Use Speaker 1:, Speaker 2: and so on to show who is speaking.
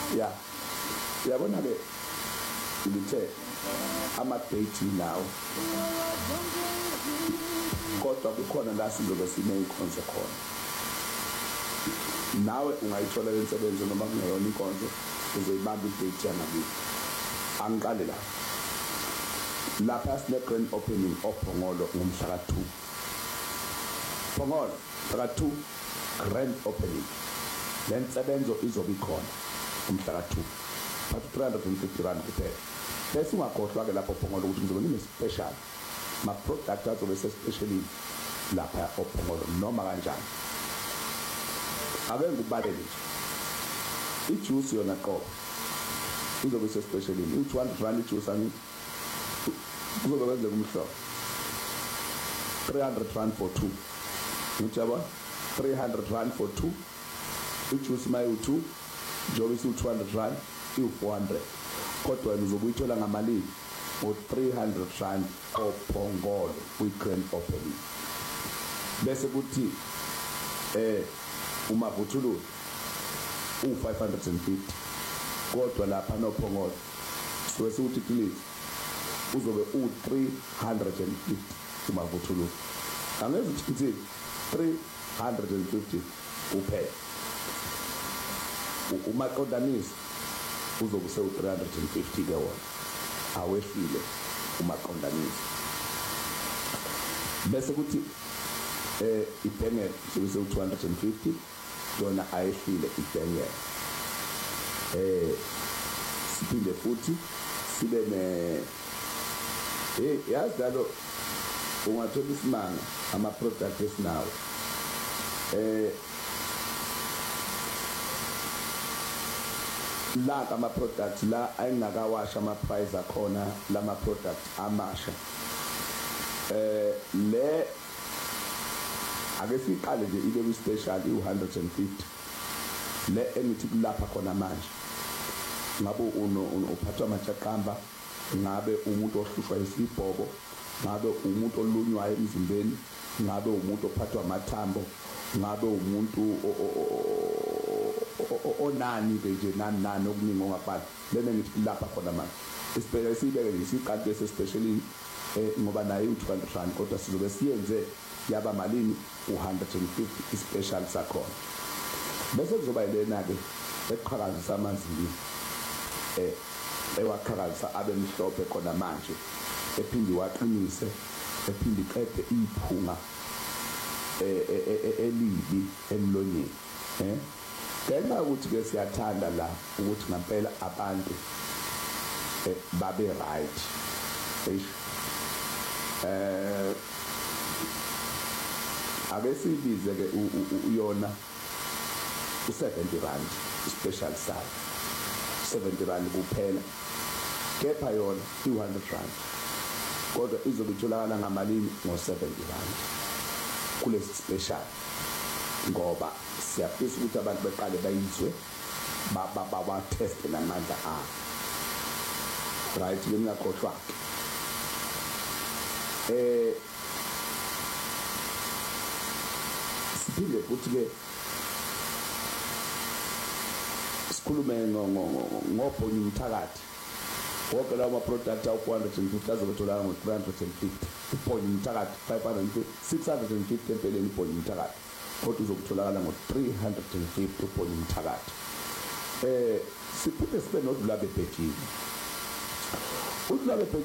Speaker 1: ya yabona ke ngithe ama-date nawo kodwa kukhona la sizobe siney'nkonzo khona nawe ungayithola le nsebenzo noma kungeyona inkonzo uzoyibamba i-date yangakithi angiqale lapha sine-grand opening oPhongolo ngomhla ka-2 Phongolo ka-2 grand opening le nsebenzo izobe ikhona umhla ka-2 but 350 rand kuphela bese ungakhohlwa-ke lapho Phongolo ukuthi ngizobe ngine-special ma-product azobe sespecially lapha oPhongolo noma kanjani ake ngikubalele nje ijuice yona qobo izobe sespecially i-200 rand ijuice angithi kuzobe kwenzeka umhlobo 300 rand for 2 ngithi yabo 300 rand for 2 ijuice mayu-2 njengoba isi-200 rand iwu-400 kodwa wena uzobe uyithola ngamalini ngo-300 rand oPhongolo kwi-grand opening bese kuthi umavuthuluzi u-550 kodwa lapha noPhongolo suke siwuthi please uzobe u-350 umavuthuluzi angeze ukuthi 350 kuphela umaqondanisi uzobe sewu-350 ke wona awehlile umaqondanisi bese kuthi ibhengela suke sewu-250 yona ayehlile ibhengela siphinde futhi sibe yazi njalo ungathola isimanga ama-product esinawo la ama-product la ayengakawasha ama-price akhona lama-product amasha le ake siqale nje ibe special i-150 le engithi kulapha khona manje ngabe uphathwa amajaqamba ngabe umuntu ohlushwa isibhobo ngabe umuntu olunywayo emzimbeni ngabe umuntu ophathwa amathambo ngabe umuntu onani nje nani okuningi ongaphala lena ngithi lapha khona manje isibheke sibeke ngisiqali bese especially ngoba nayo u200 rand kodwa sizobe siyenze yaba malini u150 ispecial sakhona bese kuzoba yilena ke eqhakazisa amanzini ewaqhakaza abe mhlophe khona manje ephindi waqinise ephindi iqede iphunga elibi emlonyeni ngenxa ukuthi ke siyathanda la ukuthi ngempela abantu babe right ake sibize ke uyona u70 rand special side 70 rand kuphela kepha yona i100 rand kodwa izobe itholakala ngamalini ngo70 rand kulesi special ngoba siyafisa ukuthi abantu beqale bayizwe ba test namandla abo right ngiyakhohlwa siphinde futhi ke sikhulume ngobhonyi umthakathi wonke lawo ma-product awu-450 azobetholakala ngo-350 ubhonyi umthakathi 550 650 empeleni ubhonyi umthakathi kodwa uzokutholakala ngo-350 ubhonyi umthakathi siphinde sibe nodlulabe bhejini udlulabe